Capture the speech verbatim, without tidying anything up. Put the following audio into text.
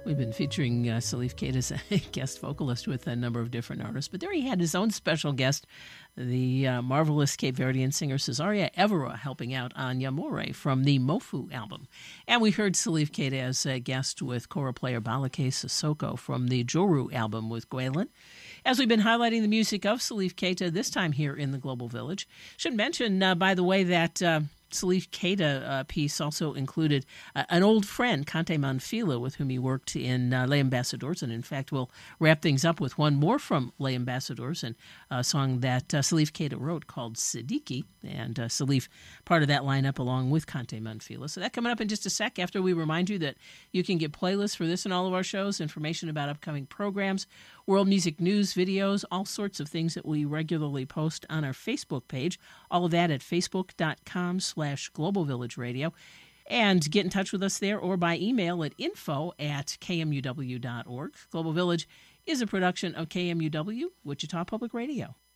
We've been featuring uh, Salif Keita as a guest vocalist with a number of different artists, but there he had his own special guest, the uh, marvelous Cape Verdean singer Cesaria Evora, helping out on Yamore from the Mofu album. And we heard Salif Keita as a guest with kora player Balake Sissoko from the Joru album with Gwaylin. As we've been highlighting the music of Salif Keita, this time here in the Global Village. Should mention, uh, by the way, that... Uh, Salif Keita uh, piece also included uh, an old friend, Kante Manfila, with whom he worked in uh, Les Ambassadors. And in fact, we'll wrap things up with one more from Les Ambassadors, and a song that uh, Salif Keita wrote called Siddiqui. And uh, Salif, part of that lineup along with Kante Manfila. So that coming up in just a sec, after we remind you that you can get playlists for this and all of our shows, information about upcoming programs, world music news, videos, all sorts of things that we regularly post on our Facebook page. All of that at facebook.com slash Global Village Radio. And get in touch with us there or by email at info at kmuw dot org. Global Village is a production of K M U W, Wichita Public Radio.